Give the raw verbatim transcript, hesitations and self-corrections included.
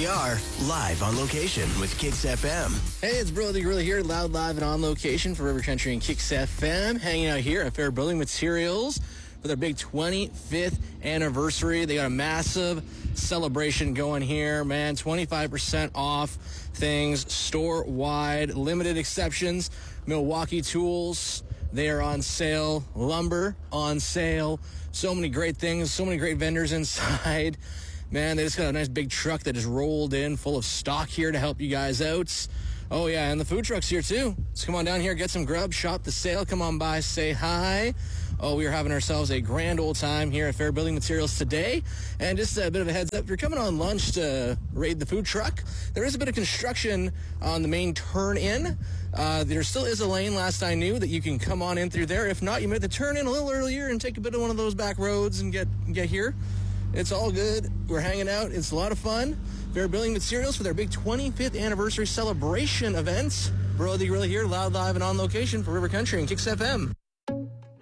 are live on location with Kicks F M. Hey, it's Brody Gorilla here, loud, live, and on location for River Country and Kicks F M. Hanging out here at Fair Building Materials for their big twenty-fifth anniversary. They got a massive celebration going here, man. twenty-five percent off things, store-wide, limited exceptions. Milwaukee Tools, they are on sale. Lumber on sale. So many great things, so many great vendors inside. Man, they just got a nice big truck that just rolled in full of stock here to help you guys out. Oh, yeah, and the food truck's here, too. So come on down here, get some grub, shop the sale, come on by, say hi. Oh, we are having ourselves a grand old time here at Fair Building Materials today. And just a bit of a heads up, if you're coming on lunch to raid the food truck, there is a bit of construction on the main turn-in. Uh, there still is a lane, last I knew, that you can come on in through there. If not, you might have to turn in a little earlier and take a bit of one of those back roads and get get here. It's all good. We're hanging out. It's a lot of fun. Fair Building Materials for their big twenty-fifth anniversary celebration events. Brody Gorilla here, loud, live, and on location for River Country and Kicks F M.